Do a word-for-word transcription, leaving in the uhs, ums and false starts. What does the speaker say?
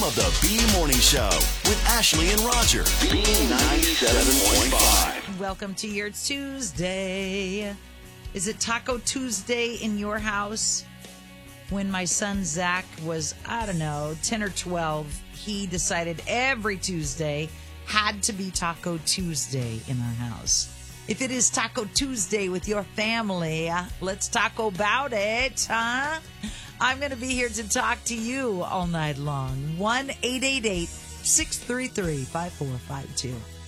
of the B Morning Show with Ashley and Roger. B ninety-seven point five. Welcome to your Tuesday. Is it Taco Tuesday in your house? When my son Zach was, I don't know, ten or twelve, he decided every Tuesday had to be Taco Tuesday in our house. If it is Taco Tuesday with your family, let's talk about it, huh? I'm going to be here to talk to you all night long. one eight eight eight, six three three, five four five two.